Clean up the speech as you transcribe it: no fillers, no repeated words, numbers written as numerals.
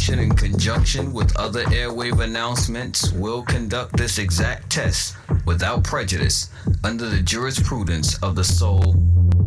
station, in conjunction with other airwave announcements, will conduct this exact test without prejudice under the jurisprudence of the Soul